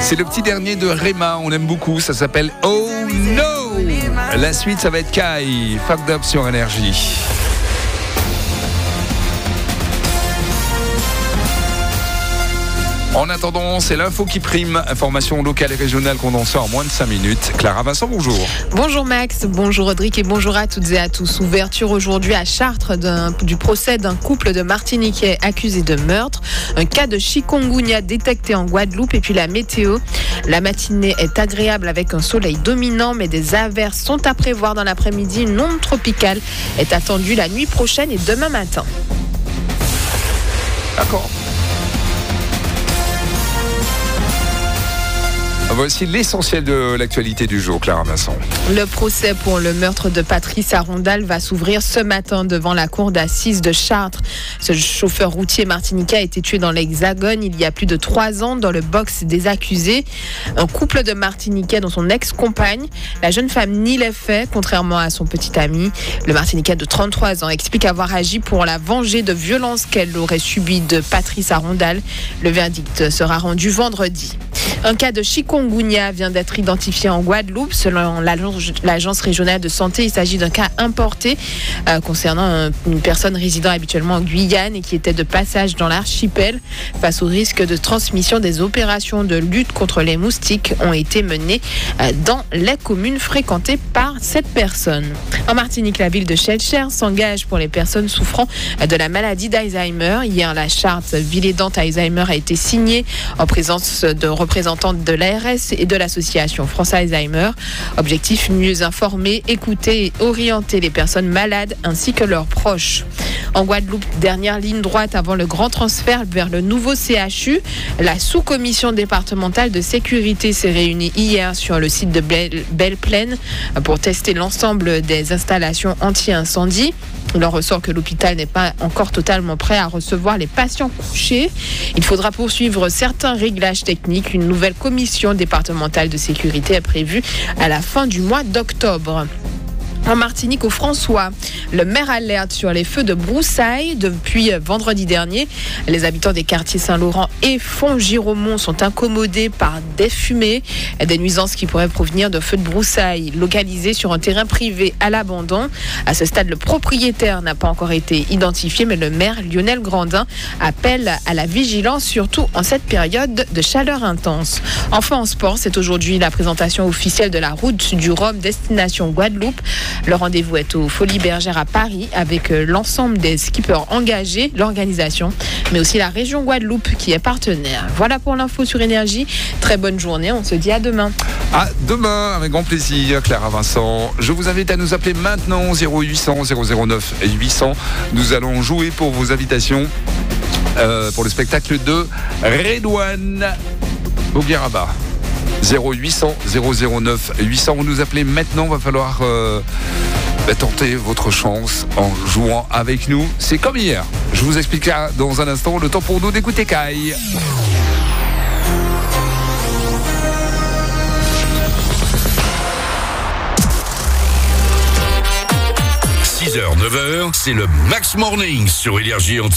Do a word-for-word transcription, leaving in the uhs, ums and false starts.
C'est le petit dernier de Rema, on aime beaucoup, ça s'appelle Oh No. La suite, ça va être Kai, Fucked Up sur Énergie. En attendant, c'est l'info qui prime. Information locale et régionale condensée en moins de cinq minutes. Clara Vincent, bonjour. Bonjour Max, bonjour Audric et bonjour à toutes et à tous. Ouverture aujourd'hui à Chartres du procès d'un couple de Martiniquais accusés de meurtre. Un cas de chikungunya détecté en Guadeloupe et puis la météo. La matinée est agréable avec un soleil dominant, mais des averses sont à prévoir dans l'après-midi. Une onde tropicale est attendue la nuit prochaine et demain matin. D'accord. Voici l'essentiel de l'actualité du jour, Clara Vincent. Le procès pour le meurtre de Patrice Arondal va s'ouvrir ce matin devant la cour d'assises de Chartres. Ce chauffeur routier martiniquais a été tué dans l'Hexagone il y a plus de trois ans dans le box des accusés. Un couple de Martiniquais dont son ex-compagne. La jeune femme nie les faits, contrairement à son petit ami. Le Martiniquais de trente-trois ans explique avoir agi pour la venger de violences qu'elle aurait subies de Patrice Arondal. Le verdict sera rendu vendredi. Un cas de chikungunya vient d'être identifié en Guadeloupe. Selon l'agence régionale de santé, il s'agit d'un cas importé euh, concernant une personne résidant habituellement en Guyane et qui était de passage dans l'archipel. Face au risque de transmission, des opérations de lutte contre les moustiques ont été menées euh, dans les communes fréquentées par cette personne. En Martinique, la ville de Schœlcher s'engage pour les personnes souffrant de la maladie d'Alzheimer. Hier, la charte Ville aidante Alzheimer a été signée en présence de représentants de l'A R S et de l'association France Alzheimer. Objectif, mieux informer, écouter et orienter les personnes malades ainsi que leurs proches. En Guadeloupe, dernière ligne droite avant le grand transfert vers le nouveau C H U. La sous-commission départementale de sécurité s'est réunie hier sur le site de Belle-Plaine pour tester l'ensemble des installations anti-incendie. Il en ressort que l'hôpital n'est pas encore totalement prêt à recevoir les patients couchés. Il faudra poursuivre certains réglages techniques. Une nouvelle commission départementale de sécurité est prévue à la fin du mois d'octobre. En Martinique, au François, le maire alerte sur les feux de broussailles depuis vendredi dernier. Les habitants des quartiers Saint-Laurent et Font-Giromont sont incommodés par des fumées, des nuisances qui pourraient provenir de feux de broussailles localisés sur un terrain privé à l'abandon. À ce stade, le propriétaire n'a pas encore été identifié, mais le maire Lionel Grandin appelle à la vigilance, surtout en cette période de chaleur intense. Enfin, en sport, c'est aujourd'hui la présentation officielle de la route du Rhum destination Guadeloupe. Le rendez-vous est aux Folies Bergères à Paris avec l'ensemble des skippers engagés, l'organisation, mais aussi la région Guadeloupe qui est partenaire. Voilà pour l'info sur Énergie. Très bonne journée, on se dit à demain. À demain, avec grand plaisir, Clara Vincent. Je vous invite à nous appeler maintenant zéro huit cents zéro zéro neuf huit cents. Nous allons jouer pour vos invitations euh, pour le spectacle de Redouane Bougueraba. zéro huit cents zéro zéro neuf huit cents. Vous nous appelez maintenant, va falloir euh, bah, tenter votre chance en jouant avec nous. C'est comme hier. Je vous expliquerai dans un instant. Le temps pour nous d'écouter Kai. six heures neuf heures, c'est le Max Morning sur Énergie.